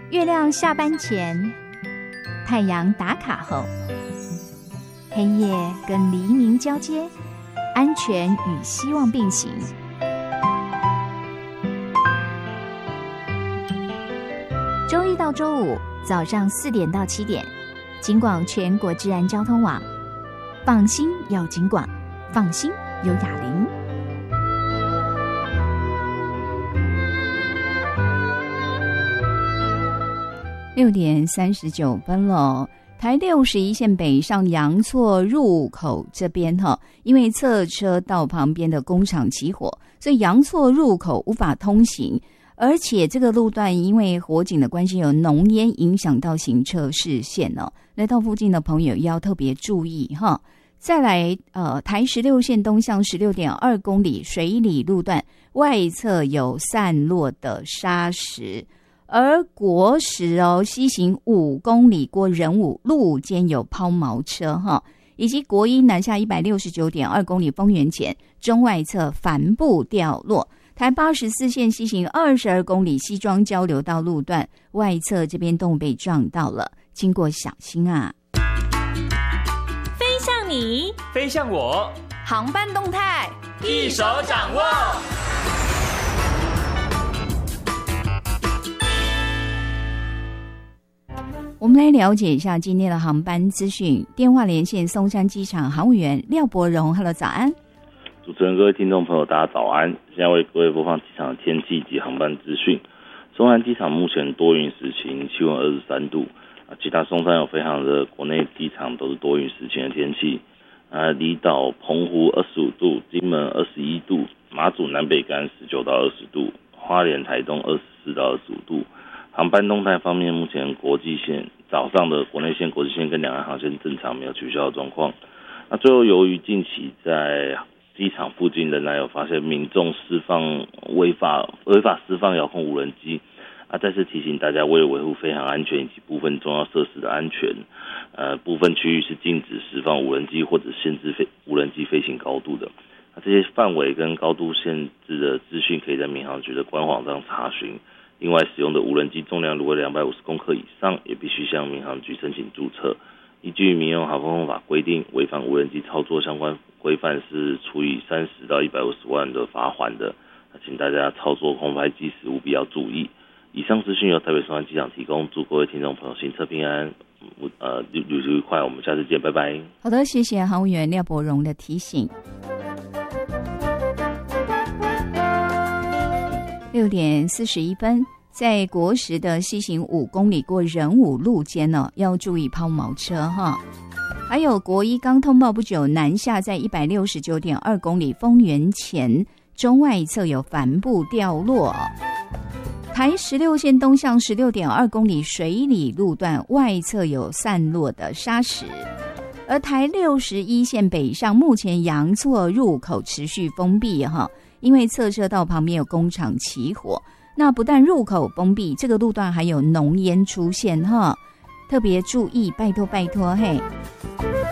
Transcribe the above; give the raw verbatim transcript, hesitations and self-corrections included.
月亮下班前，太阳打卡后，黑夜跟黎明交接，安全与希望并行。周一到周五早上四点到七点，警广全国治安交通网，放心有警广，放心有雅玲。六点三十九分了，台六十一线北上阳错入口这边哈，因为侧车道旁边的工厂起火，所以阳错入口无法通行。而且这个路段因为火警的关系有浓烟影响到行车视线哦，来到附近的朋友要特别注意哈。再来呃，台十六线东向 十六点二公里水里路段外侧有散落的砂石，而国十哦西行五公里过仁武路间有抛锚车哈，以及国一南下 一百六十九点二公里丰原前中外侧帆布掉落。台八十四线西行二十二公里西庄交流道路段外侧这边洞被撞到了，经过小心啊。 飞向你， 飞向我， 航班动态一手掌握。 我们来了解一下今天的航班资讯。电话连线松山机场航务员廖伯荣 ，Hello， 早安。 主持人、各位听众朋友，大家早安！现在为各位播放机场的天气及航班资讯。松山机场目前多云时晴，气温二十三度。啊，其他松山有飞航的国内机场都是多云时晴的天气。啊，离岛澎湖二十五度，金门二十一度，马祖南北竿十九到二十度，花莲台东二十四到二十五度。航班动态方面，目前国际线早上的国内线、国际线跟两岸航线正常，没有取消的状况。那最后，由于近期在机场附近仍然有发现民众释放违法违法释放遥控无人机啊，再次提醒大家，为了维护飞航安全以及部分重要设施的安全，呃，部分区域是禁止释放无人机或者限制飞无人机飞行高度的。啊，这些范围跟高度限制的资讯可以在民航局的官网上查询。另外，使用的无人机重量如果两百五十公克以上，也必须向民航局申请注册。依据民用航空法规定，违反无人机操作相关规范是处以三十到一百五十万的罚款的，请大家操作空拍机时务必要注意。以上资讯由台北松山机场提供，祝各位听众朋友行车平安，呃，旅旅途愉快，我们下次见，拜拜。 好的，谢谢航务员廖伯荣的提醒。六点四十一分。在国十的西行五公里过仁武路间呢，要注意抛锚车哈。还有国一刚通报不久，南下在 一百六十九点二公里丰原前中外侧有帆布掉落。台十六线东向 十六点二公里水里路段外侧有散落的砂石。而台六十一线北上目前阳错入口持续封闭哈，因为侧车道旁边有工厂起火。那不但入口封闭，这个路段还有浓烟出现哈，特别注意，拜托拜托嘿。